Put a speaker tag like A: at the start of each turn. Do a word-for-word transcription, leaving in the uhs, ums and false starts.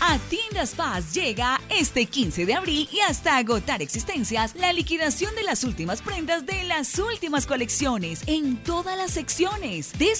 A: A Tiendas Paz llega este quince de abril y hasta agotar existencias la liquidación de las últimas prendas de las últimas colecciones en todas las secciones.